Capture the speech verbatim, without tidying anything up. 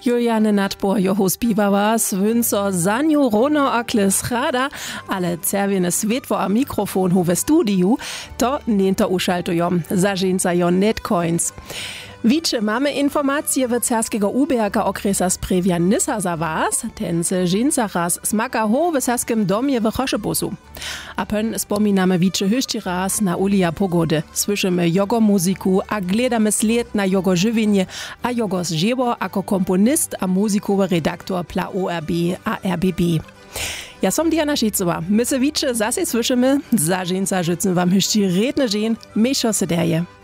Juliane Nadbor, joho spiewała, swynco zanju rono akles rada, ale cerwiene svetwo a mikrofon hu w studiu, to niento uszaltują, zażynca jo netcoins. Wicze mamy informacje w Cerskiego Uberga okresa sprewia Nysa za was, ten se żynca raz smaka ho w Cerskim domie w Choszebusu. A pen spominamy wicze hyszci raz na ulia pogody. Słyszymy jogo muziku, a gledamy sled na jogo żywienie, a jogo zżewo jako komponist a muzikowy redaktor pla O R B a R B B. Ja som Diana Schietzowa. My se wicze zase słyszymy, za żynca życą wam hyszci redne żen, meszo se derje.